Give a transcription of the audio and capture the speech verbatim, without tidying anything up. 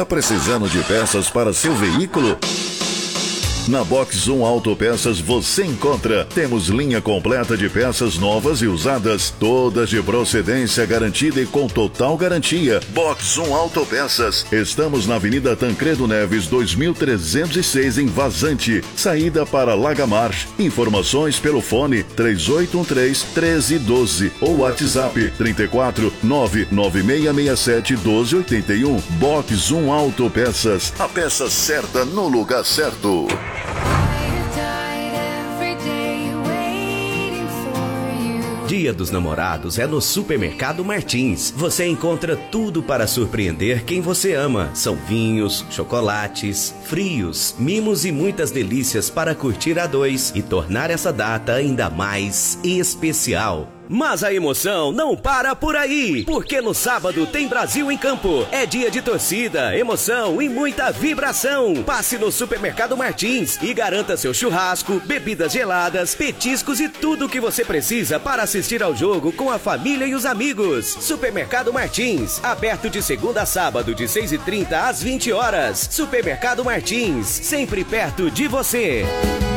Tá precisando de peças para seu veículo? Na Box um Autopeças você encontra. Temos linha completa de peças novas e usadas, todas de procedência garantida e com total garantia. Box um Autopeças. Estamos na Avenida Tancredo Neves, dois mil trezentos e seis, em Vazante, saída para Lagamar. Informações pelo fone três oito um três, um três um dois ou WhatsApp trinta e quatro, nove nove seis seis sete, doze oitenta e um. Box um Autopeças. A peça certa no lugar certo. Dia dos Namorados é no Supermercado Martins. Você encontra tudo para surpreender quem você ama. São vinhos, chocolates, frios, mimos e muitas delícias para curtir a dois e tornar essa data ainda mais especial. Mas a emoção não para por aí, porque no sábado tem Brasil em Campo. É dia de torcida, emoção e muita vibração. Passe no Supermercado Martins e garanta seu churrasco, bebidas geladas, petiscos e tudo o que você precisa para assistir ao jogo com a família e os amigos. Supermercado Martins, aberto de segunda a sábado de seis e trinta às vinte horas. Supermercado Martins, sempre perto de você.